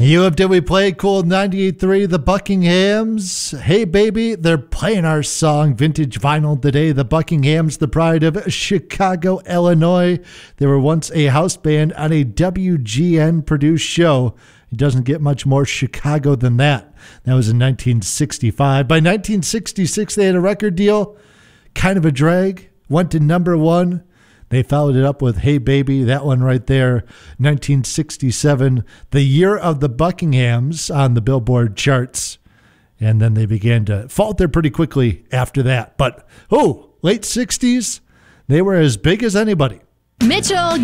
We played Cool 98.3, the Buckinghams. Hey, baby, they're playing our song, Vintage Vinyl, today. The Buckinghams, the pride of Chicago, Illinois. They were once a house band on a WGN-produced show. It doesn't get much more Chicago than that. That was in 1965. By 1966, they had a record deal, Kind of a Drag, went to number one. They followed it up with Hey Baby, that one right there, 1967, the year of the Buckinghams on the Billboard charts. And then they began to falter pretty quickly after that. But, late 60s, they were as big as anybody. Mitchell